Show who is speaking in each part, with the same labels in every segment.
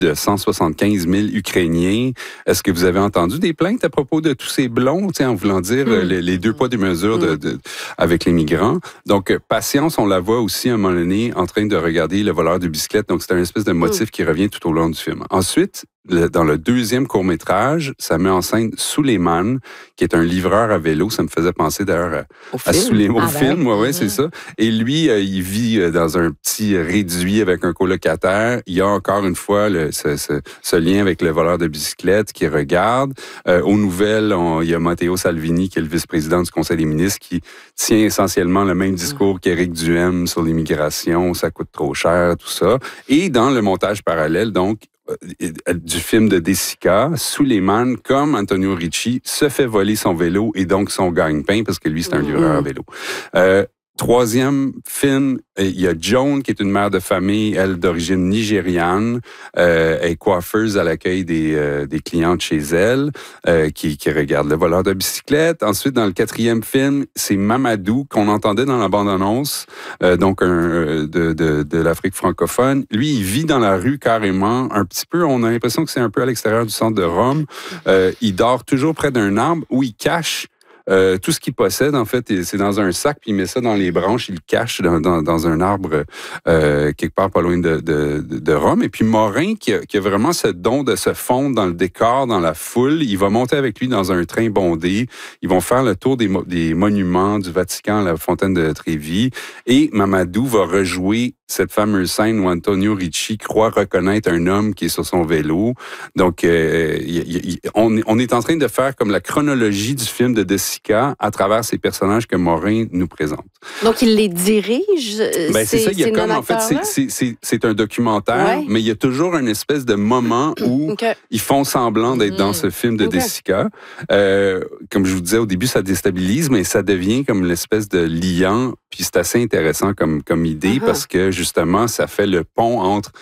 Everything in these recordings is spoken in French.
Speaker 1: de 175 000 Ukrainiens. Est-ce que vous avez entendu des plaintes à propos de tous ces blonds, en voulant dire les deux poids, deux mesures avec les migrants? Donc, Patience, on la voit aussi à un moment donné en train de regarder le voleur de bicyclette. Donc, c'est un espèce de motif qui revient tout au long du film. Ensuite, dans le deuxième court-métrage, ça met en scène Suleiman, qui est un livreur à vélo. Ça me faisait penser d'ailleurs à Suleiman, au film. Ouais, c'est ça. Et lui, il vit dans un petit réduit avec un colocataire. Il y a encore une fois ce lien avec le voleur de bicyclette qui regarde. Aux nouvelles, il y a Matteo Salvini, qui est le vice-président du Conseil des ministres, qui tient essentiellement le même discours qu'Éric Duhem sur l'immigration. Ça coûte trop cher, tout ça. Et dans le montage parallèle, donc, du film de Desica, Suleiman, comme Antonio Ricci, se fait voler son vélo et donc son gagne-pain, parce que lui, c'est un livreur à vélo. Troisième film, il y a Joan, qui est une mère de famille, elle d'origine nigériane, elle est coiffeuse à l'accueil des clientes chez elle, qui regarde le voleur de bicyclette. Ensuite, dans le quatrième film, c'est Mamadou, qu'on entendait dans la bande-annonce, donc de l'Afrique francophone. Lui, il vit dans la rue carrément, un petit peu, on a l'impression que c'est un peu à l'extérieur du centre de Rome. Il dort toujours près d'un arbre où il cache tout ce qu'il possède, en fait, c'est dans un sac, puis il met ça dans les branches, il le cache dans un arbre quelque part pas loin de Rome. Et puis Morin, qui a vraiment ce don de se fondre dans le décor, dans la foule, il va monter avec lui dans un train bondé. Ils vont faire le tour des monuments du Vatican, la fontaine de Trévi. Et Mamadou va rejouer cette fameuse scène où Antonio Ricci croit reconnaître un homme qui est sur son vélo. Donc, on est en train de faire comme la chronologie du film de Desica à travers ces personnages que Morin nous présente.
Speaker 2: Donc, il les dirige?
Speaker 1: C'est ça, il y a comme, en fait, c'est un documentaire, mais il y a toujours une espèce de moment où ils font semblant d'être dans ce film de Desica. Comme je vous disais au début, ça déstabilise, mais ça devient comme l'espèce de liant. Puis c'est assez intéressant comme idée parce que, justement, ça fait le pont entre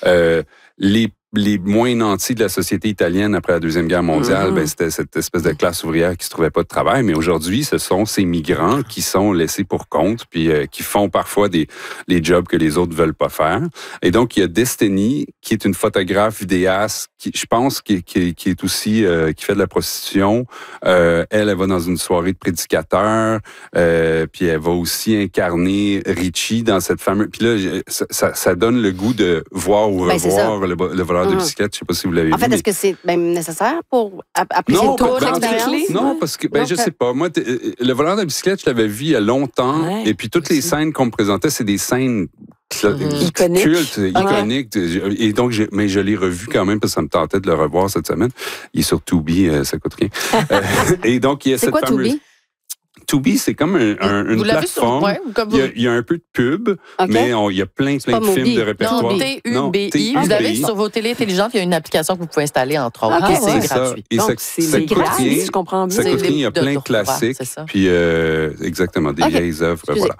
Speaker 1: les moins nantis de la société italienne après la Deuxième Guerre mondiale. C'était cette espèce de classe ouvrière qui se trouvait pas de travail. Mais aujourd'hui, ce sont ces migrants qui sont laissés pour compte puis qui font parfois les jobs que les autres veulent pas faire. Et donc, il y a Destiny, qui est une photographe vidéaste, qui, je pense, qui est aussi, qui fait de la prostitution. Elle va dans une soirée de prédicateurs, puis elle va aussi incarner Ricci dans cette fameuse... Puis là, ça donne le goût de voir ou revoir le voleur de bicyclette. Je ne sais pas si vous l'avez vu.
Speaker 2: En fait, est-ce que c'est même nécessaire pour apprécier le tour de l'expérience?
Speaker 1: Non, parce que, je sais pas. Moi, le voleur de bicyclette, je l'avais vu il y a longtemps. Et puis, toutes les scènes qu'on me présentait, c'est des scènes cultes, iconiques. Et donc, mais je l'ai revu quand même parce que ça me tentait de le revoir cette semaine. Il est sur Tubi, ça coûte rien. Et donc, il y a cette fameuse...
Speaker 2: Tubi?
Speaker 1: Tubi, c'est comme une plateforme. Il y a un peu de pub, mais il y a plein de films de répertoire.
Speaker 3: Non, Tubi. Vous avez sur vos télés intelligentes, il y a une application que vous pouvez installer, entre autres. C'est gratuit.
Speaker 1: Et
Speaker 2: donc,
Speaker 1: ça coûte rien.
Speaker 2: Je comprends bien.
Speaker 1: Ça coûte rien. Il y a plein de classiques. Puis, exactement, des vieilles œuvres.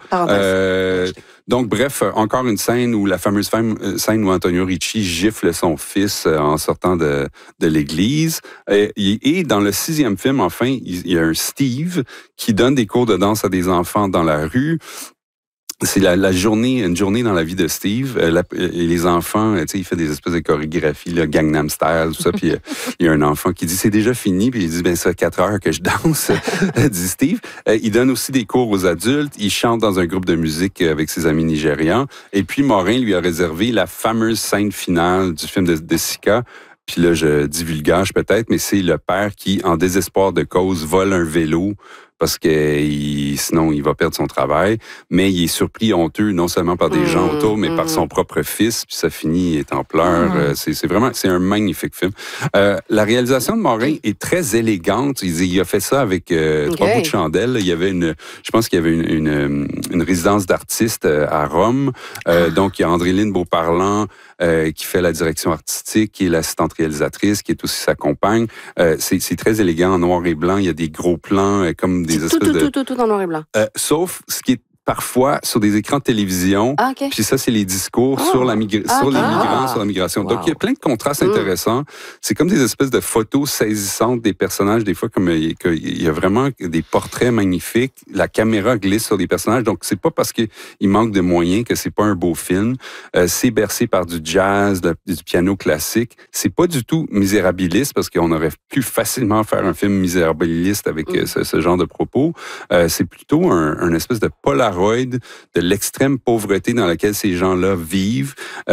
Speaker 1: Voilà. Donc, bref, encore une scène où la fameuse scène où Antonio Ricci gifle son fils en sortant de l'église. Et dans le 6e film, enfin, il y a un Steve qui donne des cours de danse à des enfants dans la rue. C'est une journée dans la vie de Steve. Les enfants, il fait des espèces de chorégraphies, là, Gangnam Style, tout ça. Puis il y a un enfant qui dit c'est déjà fini. Puis il dit ça fait 4 heures que je danse, dit Steve. Il donne aussi des cours aux adultes. Il chante dans un groupe de musique avec ses amis nigérians. Et puis Morin lui a réservé la fameuse scène finale du film de Desica. Puis là, je divulgage peut-être, mais c'est le père qui, en désespoir de cause, vole un vélo parce que sinon, il va perdre son travail. Mais il est surpris honteux, non seulement par des gens autour, mais par son propre fils. Puis ça finit, il est en pleurs. C'est un magnifique film. La réalisation de Morin est très élégante. Il a fait ça avec 3 bouts de chandelle. Il y avait je pense qu'il y avait une résidence d'artistes à Rome. Donc, il y a Andréline Beauparlant qui fait la direction artistique, qui est l'assistante réalisatrice, qui est aussi sa compagne. C'est très élégant en noir et blanc. Il y a des gros plans comme des espèces
Speaker 2: tout en noir et blanc.
Speaker 1: Sauf, ce qui est parfois sur des écrans de télévision. Puis ça, c'est les discours sur les migrants, sur la migration. Donc, il y a plein de contrastes intéressants. C'est comme des espèces de photos saisissantes des personnages. Des fois, comme il y a vraiment des portraits magnifiques. La caméra glisse sur des personnages. Donc, c'est pas parce qu'il manque de moyens que c'est pas un beau film. C'est bercé par du jazz, du piano classique. C'est pas du tout misérabiliste parce qu'on aurait pu facilement faire un film misérabiliste avec ce genre de propos. C'est plutôt un espèce de polaroid de l'extrême pauvreté dans laquelle ces gens-là vivent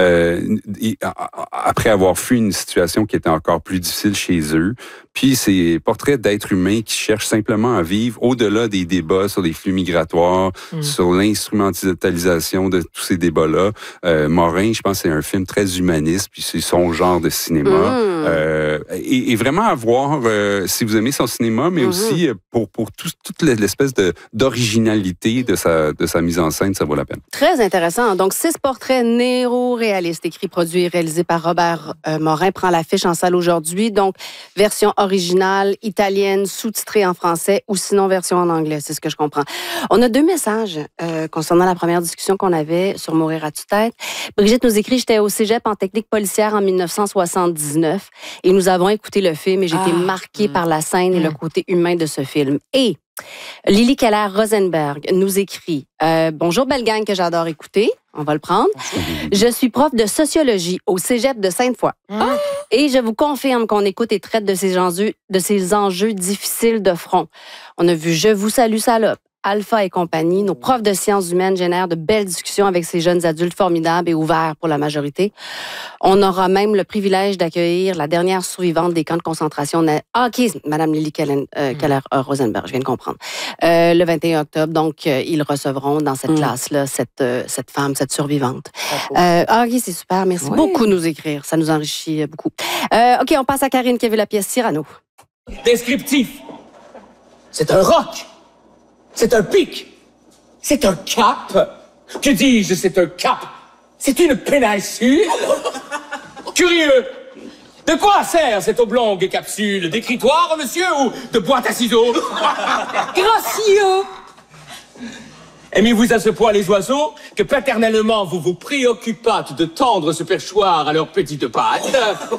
Speaker 1: après avoir fui une situation qui était encore plus difficile chez eux. Puis c'est portrait d'êtres humains qui cherchent simplement à vivre au-delà des débats sur les flux migratoires, sur l'instrumentalisation de tous ces débats-là. Morin, je pense, c'est un film très humaniste, puis c'est son genre de cinéma. Et vraiment à voir, si vous aimez son cinéma, mais aussi pour toute l'espèce d'originalité de sa mise en scène, ça vaut la peine.
Speaker 2: Très intéressant. Donc, 6 portraits néo-réalistes, écrits, produits et réalisés par Robert Morin, prend l'affiche en salle aujourd'hui. Donc, version originale, italienne, sous-titrée en français ou sinon version en anglais, c'est ce que je comprends. On a 2 messages concernant la première discussion qu'on avait sur Mourir à tue-tête. Brigitte nous écrit « J'étais au cégep en technique policière en 1979 et nous avons écouté le film et j'ai été marquée par la scène et le côté humain de ce film. » Et Lily Keller-Rosenberg nous écrit « Bonjour, belle gang que j'adore écouter. » On va le prendre. « Je suis prof de sociologie au cégep de Sainte-Foy. Et je vous confirme qu'on écoute et traite de ces enjeux difficiles de front. On a vu « Je vous salue, salope ». Alpha et compagnie, nos profs de sciences humaines génèrent de belles discussions avec ces jeunes adultes formidables et ouverts pour la majorité. On aura même le privilège d'accueillir la dernière survivante des camps de concentration. OK, Madame Lily Keller-Rosenberg, je viens de comprendre. Le 21 octobre, donc, ils recevront dans cette classe-là cette femme, cette survivante. OK, c'est super. Merci beaucoup de nous écrire. Ça nous enrichit beaucoup. OK, on passe à Karine qui a vu la pièce Cyrano.
Speaker 4: Descriptif. C'est un roc. C'est un pic. C'est un cap. Que dis-je, c'est un cap. C'est une péninsule. Curieux. De quoi sert cette oblongue capsule? D'écritoire, monsieur, ou de boîte à ciseaux?
Speaker 5: Gracieux.
Speaker 4: Aimez-vous à ce point les oiseaux que paternellement vous vous préoccupâtes de tendre ce perchoir à leurs petites pattes?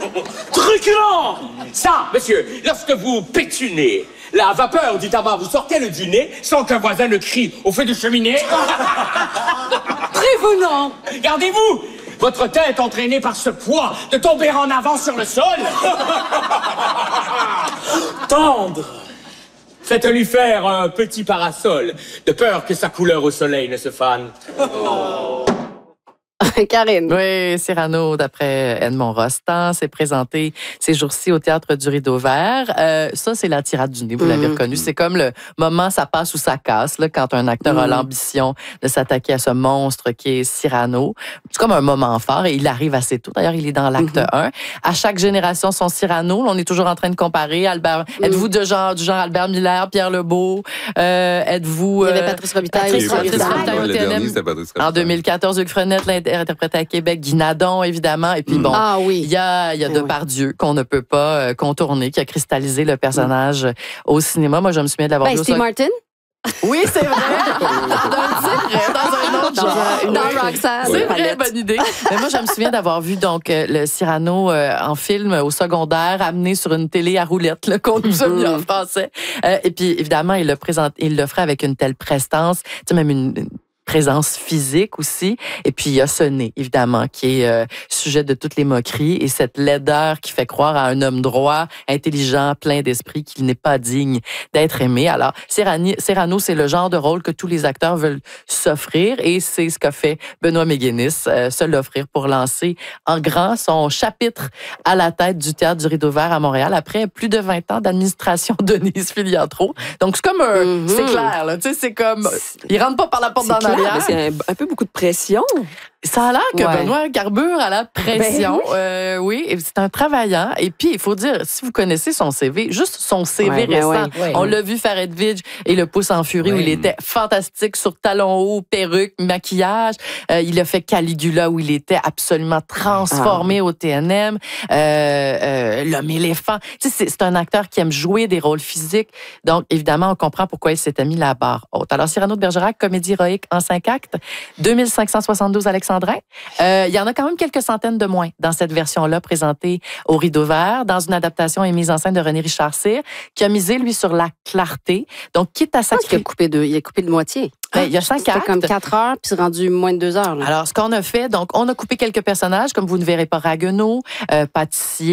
Speaker 4: Truculent! Ça, monsieur, lorsque vous pétunez, la vapeur du tabac vous sortait du nez sans qu'un voisin ne crie au feu de cheminée?
Speaker 5: Prévenant!
Speaker 4: Gardez-vous! Votre tête entraînée par ce poids de tomber en avant sur le sol? Tendre! Faites-lui faire un petit parasol, de peur que sa couleur au soleil ne se fane.
Speaker 2: Karine.
Speaker 3: Oui, Cyrano, d'après Edmond Rostand, s'est présenté ces jours-ci au Théâtre du Rideau Vert. Ça, c'est la tirade du nez, vous l'avez reconnu. C'est comme le moment ça passe ou ça casse, là, quand un acteur a l'ambition de s'attaquer à ce monstre qui est Cyrano. C'est comme un moment fort et il arrive assez tôt. D'ailleurs, il est dans l'acte 1. À chaque génération, son Cyrano. Là, on est toujours en train de comparer. Albert, êtes-vous du genre Albert Miller, Pierre Lebeau? Êtes-vous...
Speaker 2: Il y avait Patrice Robitaille.
Speaker 3: En 2014, Hugues Frenette interprété à Québec, Guy Nadon, évidemment. Et puis bon, il y a Depardieu qu'on ne peut pas contourner, qui a cristallisé le personnage au cinéma. Moi, je me souviens de l'avoir vu.
Speaker 2: Steve Martin?
Speaker 3: Oui, c'est vrai. Dans un autre genre.
Speaker 2: Dans Roxanne.
Speaker 3: C'est vrai, bonne idée. Mais moi, je me souviens d'avoir vu donc le Cyrano en film au secondaire, amené sur une télé à roulette là, qu'on nous a mis en français. Et puis, évidemment, il le ferait avec une telle prestance, tu sais, même une présence physique aussi. Et puis, il y a ce nez, évidemment, qui est sujet de toutes les moqueries et cette laideur qui fait croire à un homme droit, intelligent, plein d'esprit, qu'il n'est pas digne d'être aimé. Alors, Cyrano, c'est le genre de rôle que tous les acteurs veulent s'offrir et c'est ce qu'a fait Benoît Méguénis, se l'offrir pour lancer en grand son chapitre à la tête du Théâtre du Rideau Vert à Montréal après plus de 20 ans d'administration de Denise Filiatro. Donc, c'est comme c'est clair, là. Tu sais, c'est comme, il rentre pas par la porte d'en arrière.
Speaker 5: C'est un peu beaucoup de pression.
Speaker 3: Ça a l'air que
Speaker 2: Ouais.
Speaker 3: Benoît carbure à la pression. Oui, et c'est un travaillant. Et puis, il faut dire, si vous connaissez son CV, juste son CV
Speaker 2: Ouais, ben
Speaker 3: récent,
Speaker 2: ouais.
Speaker 3: on l'a vu faire Edwidge et Le Pouce en furie où il était fantastique sur talons hauts, perruque, maquillage. Il a fait Caligula où il était absolument transformé au TNM. L'homme éléphant. Tu sais, c'est un acteur qui aime jouer des rôles physiques. Donc, évidemment, on comprend pourquoi il s'était mis la barre haute. Alors, Cyrano de Bergerac, comédie héroïque en 5 actes, 2572 alexandrins. Il y en a quand même quelques centaines de moins dans cette version-là présentée au Rideau Vert, dans une adaptation et mise en scène de René Richard Cyr, qui a misé, lui, sur la clarté. Donc, quitte à
Speaker 2: Je pense qu'il
Speaker 3: sacrifier...
Speaker 2: il a coupé de moitié.
Speaker 3: Il y a 5
Speaker 2: C'était
Speaker 3: actes.
Speaker 2: comme 4 heures, puis c'est rendu moins de 2 heures. Là.
Speaker 3: Alors, ce qu'on a fait, donc, on a coupé quelques personnages, comme vous ne verrez pas, Ragueneau, pâtissier,